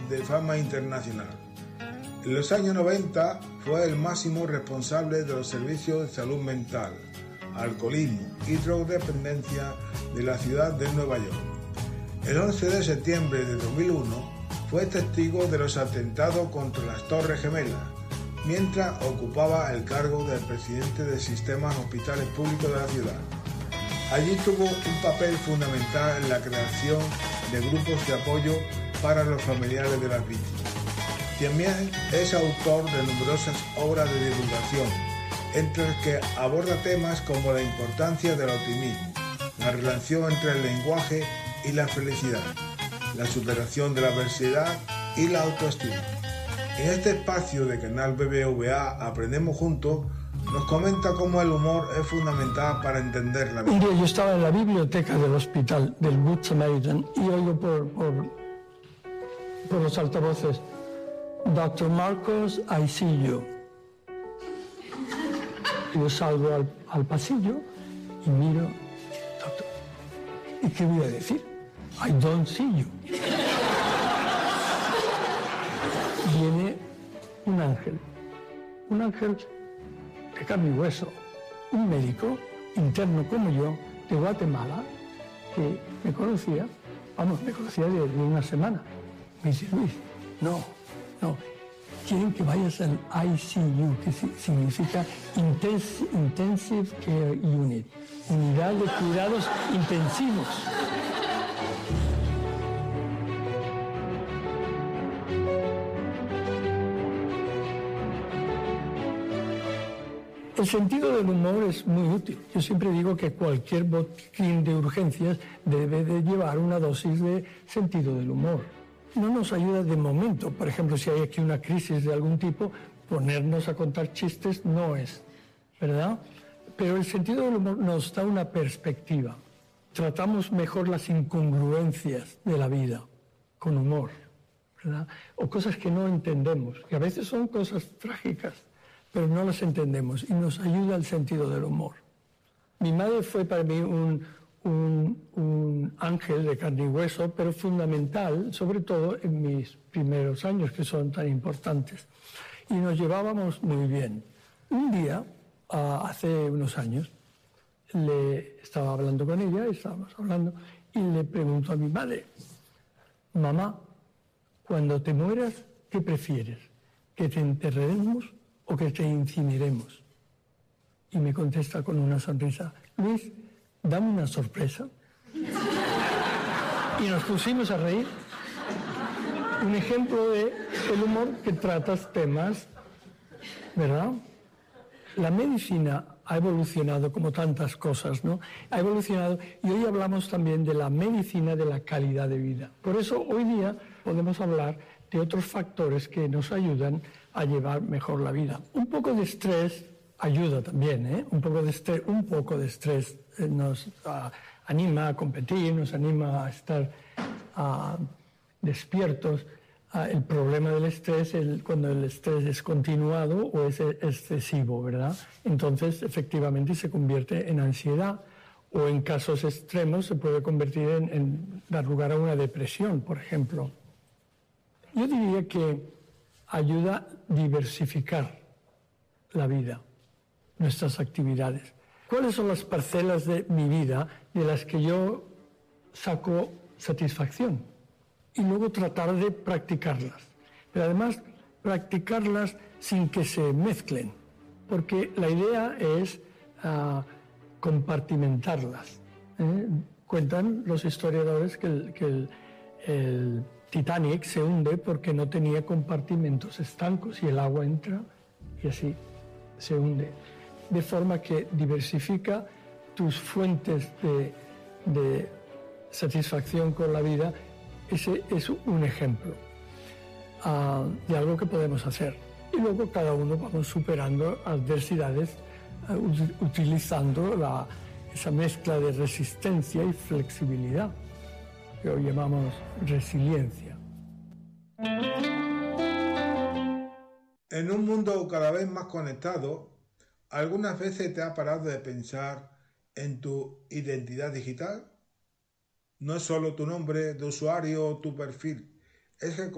de fama internacional. En los años 90 fue el máximo responsable de los servicios de salud mental, alcoholismo y drogodependencia de la ciudad de Nueva York. El 11 de septiembre de 2001 fue testigo de los atentados contra las Torres Gemelas, mientras ocupaba el cargo del presidente del sistema de hospitales públicos de la ciudad. Allí tuvo un papel fundamental en la creación de grupos de apoyo para los familiares de las víctimas. También es autor de numerosas obras de divulgación, entre las que aborda temas como la importancia del optimismo, la relación entre el lenguaje y la felicidad, la superación de la adversidad y la autoestima. En este espacio de Canal BBVA Aprendemos Juntos, nos comenta cómo el humor es fundamental para entender la vida. Un día yo estaba en la biblioteca del hospital del Good Samaritan y oigo por los altavoces: Dr. Marcos, I see you. Yo salgo al pasillo y miro: doctor, ¿y qué voy a decir? I don't see you. Viene un ángel de carne y hueso, un médico interno como yo, de Guatemala, que me conocía de una semana. Me dice: Luis, no, quieren que vayas al ICU, que significa Intensive Care Unit, Unidad de Cuidados Intensivos. El sentido del humor es muy útil. Yo siempre digo que cualquier botiquín de urgencias debe de llevar una dosis de sentido del humor. No nos ayuda de momento. Por ejemplo, si hay aquí una crisis de algún tipo, ponernos a contar chistes no es, ¿verdad? Pero el sentido del humor nos da una perspectiva. Tratamos mejor las incongruencias de la vida con humor, ¿verdad? O cosas que no entendemos, que a veces son cosas trágicas, pero no las entendemos, y nos ayuda el sentido del humor. Mi madre fue para mí un ángel de carne y hueso, pero fundamental, sobre todo en mis primeros años, que son tan importantes. Y nos llevábamos muy bien. Un día, hace unos años, estaba hablando con ella, y le pregunto a mi madre: mamá, cuando te mueras, ¿qué prefieres? ¿Que te enterremos o que te incineremos? Y me contesta con una sonrisa: Luis, dame una sorpresa. Y nos pusimos a reír. Un ejemplo de el humor que tratas temas, ¿verdad? La medicina ha evolucionado como tantas cosas, ¿no? Ha evolucionado, y hoy hablamos también de la medicina de la calidad de vida. Por eso hoy día podemos hablar de otros factores que nos ayudan a llevar mejor la vida. Un poco de estrés ayuda también, ¿eh? Un poco de estrés nos anima a competir, nos anima a estar despiertos. El problema del estrés es cuando el estrés es continuado o es excesivo, ¿verdad? Entonces, efectivamente, se convierte en ansiedad, o en casos extremos se puede convertir en dar lugar a una depresión, por ejemplo. Yo diría que ayuda a diversificar la vida, nuestras actividades. ¿Cuáles son las parcelas de mi vida de las que yo saco satisfacción? Y luego tratar de practicarlas. Pero además, practicarlas sin que se mezclen, porque la idea es compartimentarlas. Cuentan los historiadores que el Titanic se hunde porque no tenía compartimentos estancos, y el agua entra y así se hunde. De forma que diversifica tus fuentes de satisfacción con la vida. Ese es un ejemplo de algo que podemos hacer. Y luego cada uno vamos superando adversidades utilizando esa mezcla de resistencia y flexibilidad, que hoy llamamos resiliencia. En un mundo cada vez más conectado, ¿algunas veces te has parado de pensar en tu identidad digital? No es solo tu nombre de usuario o tu perfil, es que